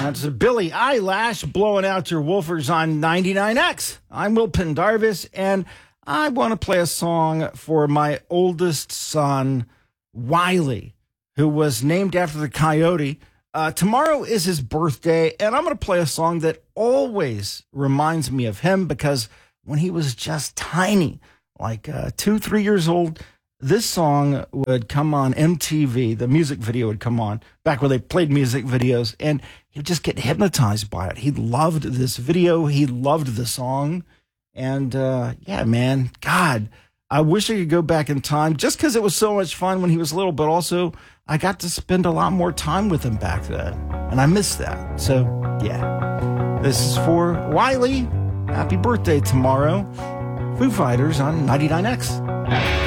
That's Billy Eyelash blowing out your woofers on 99X. I'm Will Pendarvis, and I want to play a song for my oldest son, Wiley, who was named after the coyote. Tomorrow is his birthday, and I'm going to play a song that always reminds me of him because when he was just tiny, like 2-3 years old, this song would come on MTV. The music video would come on back when they played music videos, and he'd just get hypnotized by it. He loved this video. He loved the song. And yeah, man, God, I wish I could go back in time just because it was so much fun when he was little, but also I got to spend a lot more time with him back then, and I miss that. So, yeah, this is for Wiley. Happy birthday tomorrow. Foo Fighters on 99X.